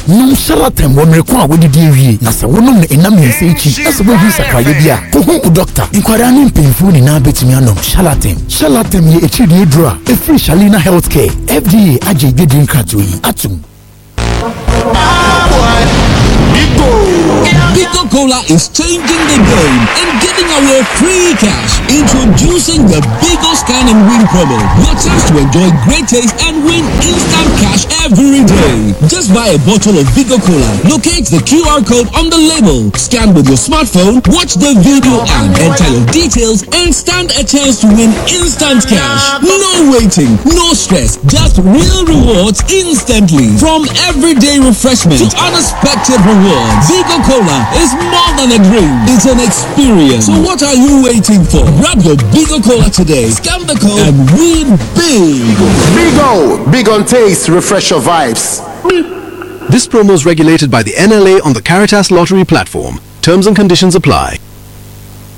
nom Shalatem wɔ mmereko a wɔdidi awie na sɛ wonom no ɛnam yɛnsa akyi na sɛ woahu sakraeɛ bi a kɔhu wo doctor nkwadaa ne mpanyimfoɔ nyinaa bɛtumi anom Shalatem yɛ akyirideɛ duro a ɛfiri Shalina Healthcare FDA agye dwedi nkratoɔ yi atom. Bigo Cola is changing the game and giving away free cash. Introducing the Bigo Scan and Win promo. Your chance to enjoy great taste and win instant cash every day. Just buy a bottle of Bigo Cola, locate the QR code on the label, scan with your smartphone, watch the video and enter your details and stand a chance to win instant cash. No waiting, no stress, just real rewards instantly. From everyday refreshment to unexpected rewards, Bigo Cola is more than a drink, it's an experience. So what are you waiting for? Grab your Bigo Cola today, scan the code and win big. Bigo, big on taste, refresh your vibes. This promo is regulated by the NLA on the Caritas Lottery platform. Terms and conditions apply.